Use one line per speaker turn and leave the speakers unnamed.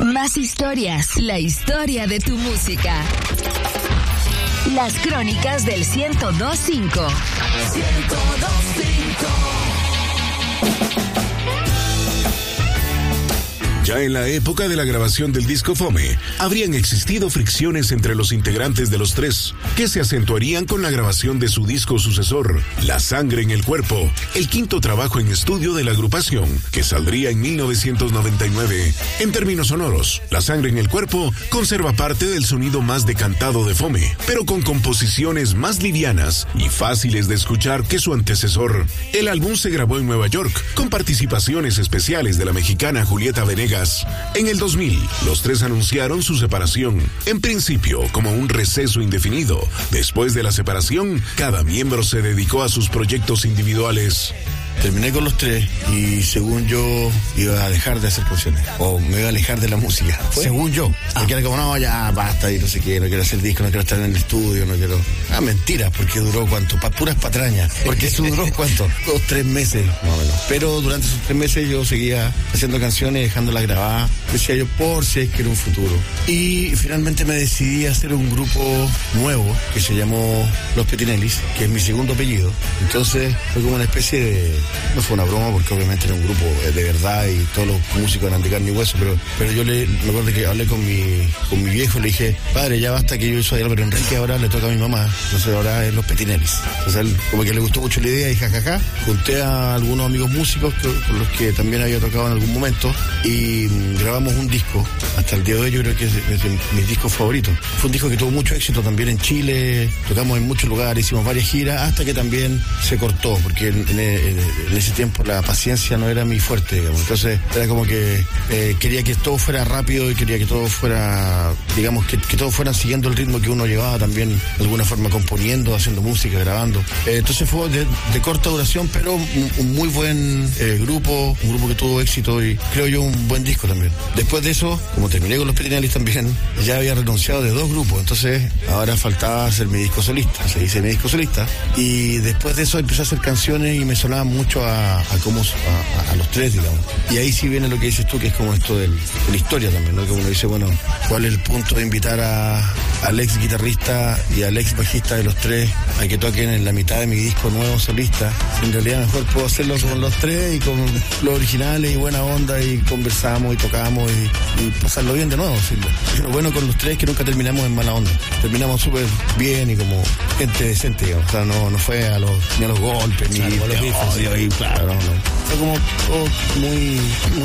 Más historias, la historia de tu música. Las crónicas del 102.5. 102.5.
Ya en la época de la grabación del disco Fome, habrían existido fricciones entre los integrantes de los tres, que se acentuarían con la grabación de su disco sucesor, La Sangre en el Cuerpo, el quinto trabajo en estudio de la agrupación, que saldría en 1999. En términos sonoros, La Sangre en el Cuerpo conserva parte del sonido más decantado de Fome, pero con composiciones más livianas y fáciles de escuchar que su antecesor. El álbum se grabó en Nueva York, con participaciones especiales de la mexicana Julieta Venegas. En el 2000, los tres anunciaron su separación, en principio como un receso indefinido. Después de la separación, cada miembro se dedicó a sus proyectos individuales.
Terminé con los tres y según yo iba a dejar de hacer canciones o me iba a alejar de la música. Según yo. Porque era como, no, ya basta y no sé qué, no quiero hacer disco, no quiero estar en el estudio, no quiero... Mentira, porque duró ¿cuánto? Puras patrañas. Porque eso duró ¿cuánto? 2-3 meses, más o menos. Pero durante esos 3 meses yo seguía haciendo canciones, dejándolas grabadas. Decía yo, por si es que era un futuro. Y finalmente me decidí a hacer un grupo nuevo que se llamó Los Petinellis, que es mi segundo apellido. Entonces fue como una especie de... No fue una broma porque obviamente era un grupo de verdad y todos los músicos eran de carne y hueso, pero yo me acuerdo que hablé con mi viejo y le dije, padre, ya basta que yo soy Álvaro Enrique, ahora le toca a mi mamá, entonces ahora es Los Petinellis. Entonces él como que le gustó mucho la idea y jajaja, junté a algunos amigos músicos con los que también había tocado en algún momento y grabamos un disco. Hasta el día de hoy yo creo que es mi disco favorito. Fue un disco que tuvo mucho éxito también en Chile, tocamos en muchos lugares, hicimos varias giras, hasta que también se cortó, porque en ese tiempo la paciencia no era mi fuerte, digamos. Entonces era como que quería que todo fuera rápido y quería que todo fuera, digamos, que todos fueran siguiendo el ritmo que uno llevaba también, de alguna forma componiendo, haciendo música, grabando. Entonces fue de corta duración, pero un muy buen grupo, un grupo que tuvo éxito y creo yo un buen disco también. Después de eso, como terminé con Los Petinellis también, ya había renunciado de 2 grupos, entonces ahora faltaba hacer mi disco solista. Se hice mi disco solista y después de eso empecé a hacer canciones y me sonaba mucho a los tres, digamos. Y ahí sí viene lo que dices tú, que es como esto de la historia también, ¿no? Que uno dice, bueno, ¿cuál es el punto de invitar al ex guitarrista y al ex bajista de los tres a que toquen en la mitad de mi disco nuevo solista? En realidad mejor puedo hacerlo con los tres y con los originales y buena onda y conversamos y tocamos y pasarlo bien de nuevo. ¿Sí? Lo bueno con los tres es que nunca terminamos en mala onda. Terminamos súper bien y como gente decente, digamos. O sea, no fue ni a los golpes, ni a los bifes. Claro, no. Fue como todo muy